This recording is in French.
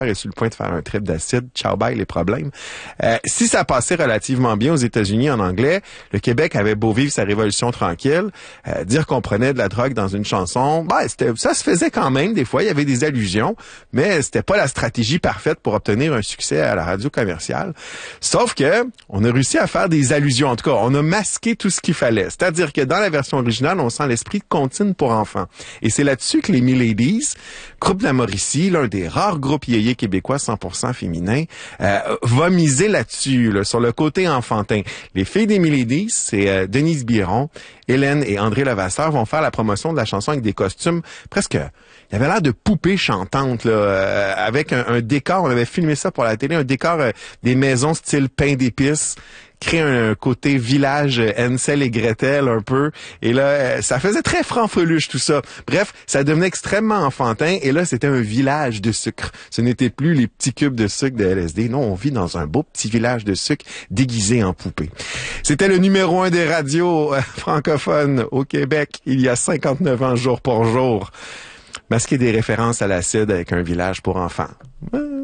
est sur le point de faire un trip d'acide. Ciao, bye, les problèmes. Si ça passait relativement bien aux États-Unis en anglais, le Québec avait beau vivre sa révolution tranquille, dire qu'on prenait de la drogue dans une chanson, ça se faisait quand même. Des fois, il y avait des allusions, mais c'était pas la stratégie parfaite pour obtenir un succès à la radio commerciale. Sauf que on a réussi à faire des allusions. En tout cas, on a masqué tout ce qu'il fallait. C'est-à-dire que dans la version originale, on sent l'esprit de comptine pour enfants. Et c'est là-dessus que les Miladies, groupe de la Mauricie, l'un des rares groupes yéyés québécois 100% féminin, va miser là-dessus, là, sur le côté enfantin. Les filles des Miladies, c'est Denise Biron, Hélène et André Levasseur vont faire la promotion de la chanson avec des costumes presque... Il y avait l'air de poupées chantantes, là, avec un décor. On avait filmé ça pour la télé, un décor des maisons style pain d'épices, créer un côté village Hansel et Gretel un peu. Et là, ça faisait très franc-freluche tout ça. Bref, ça devenait extrêmement enfantin. Et là, c'était un village de sucre. Ce n'était plus les petits cubes de sucre de LSD. Non, on vit dans un beau petit village de sucre déguisé en poupée. C'était le numéro 1 des radios francophones au Québec il y a 59 ans, jour pour jour. Masquer des références à l'acide avec un village pour enfants.